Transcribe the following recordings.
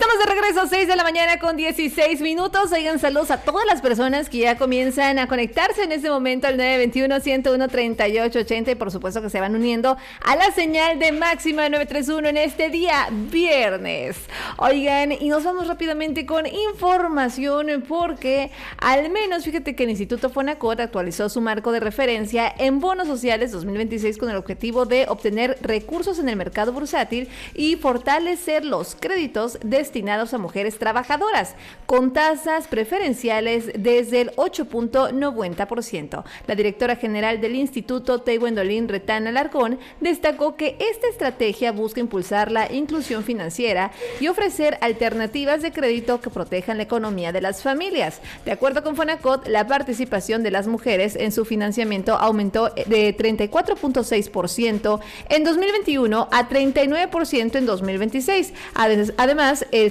Estamos de regreso, 6 de la mañana con 16 minutos. Oigan, saludos a todas las personas que ya comienzan a conectarse en este momento al 921-101-3880 y por supuesto que se van uniendo a la señal de Máxima 931 en este día viernes. Oigan, y nos vamos rápidamente con información porque al menos fíjate que el Instituto Fonacot actualizó su marco de referencia en bonos sociales 2026 con el objetivo de obtener recursos en el mercado bursátil y fortalecer los créditos destinados a mujeres trabajadoras, con tasas preferenciales desde el 8.90%. La directora general del instituto, Gwendolyn Retán Alarcón, destacó que esta estrategia busca impulsar la inclusión financiera y ofrecer alternativas de crédito que protejan la economía de las familias. De acuerdo con Fonacot, la participación de las mujeres en su financiamiento aumentó de 34.6% en 2021 a 39% en 2026. Además, el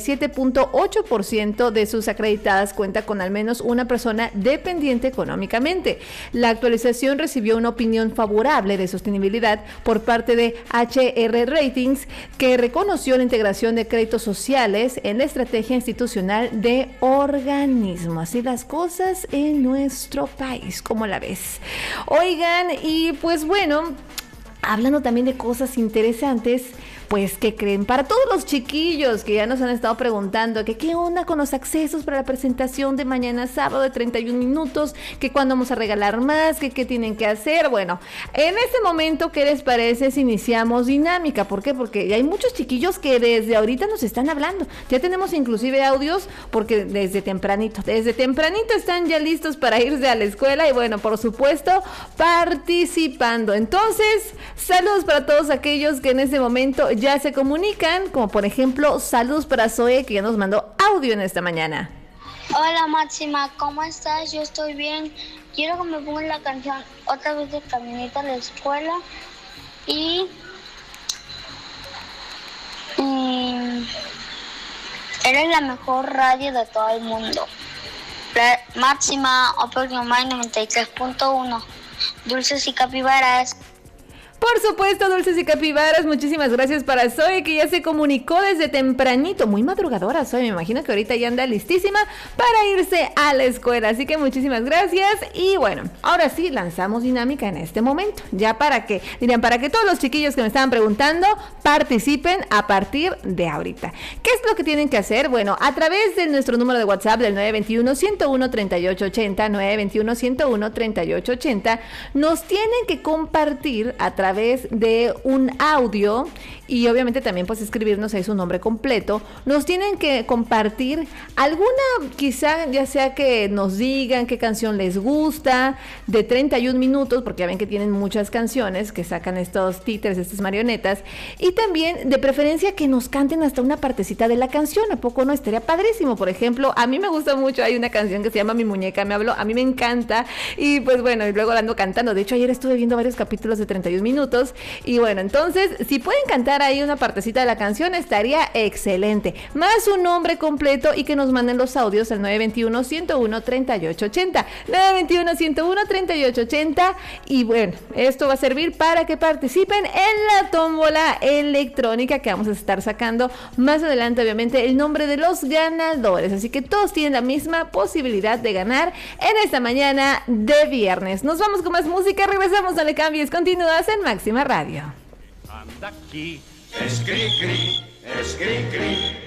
77.8% de sus acreditadas cuenta con al menos una persona dependiente económicamente. La actualización recibió una opinión favorable de sostenibilidad por parte de HR Ratings, que reconoció la integración de créditos sociales en la estrategia institucional de organismo. Así las cosas en nuestro país, ¿cómo la ves? Oigan, y pues bueno, hablando también de cosas interesantes, pues, ¿qué creen? Para todos los chiquillos que ya nos han estado preguntando que qué onda con los accesos para la presentación de mañana sábado de 31 minutos, que cuándo vamos a regalar más, que qué tienen que hacer. Bueno, en este momento, ¿qué les parece si iniciamos dinámica? ¿Por qué? Porque hay muchos chiquillos que desde ahorita nos están hablando. Ya tenemos inclusive audios porque desde tempranito están ya listos para irse a la escuela y bueno, por supuesto, participando. Entonces, saludos para todos aquellos que en este momento ya se comunican, como por ejemplo, saludos para Zoe, que ya nos mandó audio en esta mañana. Hola Máxima, ¿cómo estás? Yo estoy bien. Quiero que me pongan la canción otra vez de Caminito a la Escuela y eres la mejor radio de todo el mundo. Máxima, Open Your Mind 93.1, Dulces y Capibaras. Por supuesto, Dulces y Capibaras, muchísimas gracias para Zoe, que ya se comunicó desde tempranito, muy madrugadora Zoe, me imagino que ahorita ya anda listísima para irse a la escuela, así que muchísimas gracias. Y bueno, ahora sí, lanzamos dinámica en este momento, ya para que todos los chiquillos que me estaban preguntando participen a partir de ahorita. ¿Qué es lo que tienen que hacer? Bueno, a través de nuestro número de WhatsApp del 921-101-3880, 921-101-3880, nos tienen que compartir a través de un audio y obviamente también pues escribirnos ahí su nombre completo. Nos tienen que compartir alguna, quizá ya sea que nos digan qué canción les gusta, de 31 minutos, porque ya ven que tienen muchas canciones que sacan estos títeres, estas marionetas, y también de preferencia que nos canten hasta una partecita de la canción. ¿A poco no estaría padrísimo? Por ejemplo, a mí me gusta mucho, hay una canción que se llama Mi Muñeca Me Habló, a mí me encanta y pues bueno, y luego la ando cantando. De hecho, ayer estuve viendo varios capítulos de 31 minutos y bueno, entonces si pueden cantar ahí una partecita de la canción estaría excelente, más un nombre completo y que nos manden los audios al 921-101-3880, 921-101-3880. Y bueno, esto va a servir para que participen en la tómbola electrónica que vamos a estar sacando más adelante, obviamente el nombre de los ganadores, así que todos tienen la misma posibilidad de ganar en esta mañana de viernes. Nos vamos con más música, regresamos, no le cambies, continúas en Máxima Radio. Anda aquí, es cri cri, es cri cri.